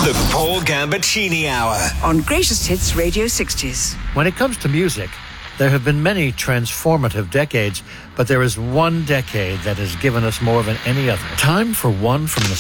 The Paul Gambaccini Hour. On Greatest Hits Radio 60s. When it comes to music, there have been many transformative decades, but there is one decade that has given us more than any other. Time for one from the